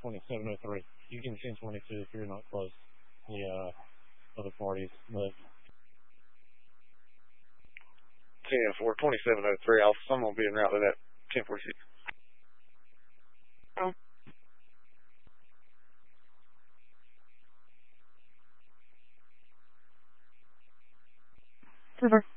2703. You can 1022 if you're not close. The other parties, but 10-4, 2703. I'm going to be en route to that 1046. River.